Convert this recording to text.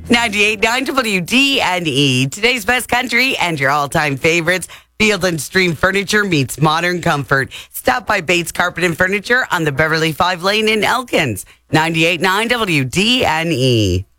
98.9 WD&E. Today's best country and your all-time favorites. Field and Stream Furniture meets modern comfort. Stop by Bates Carpet and Furniture on the Beverly 5 Lane in Elkins. 98.9 WD&E.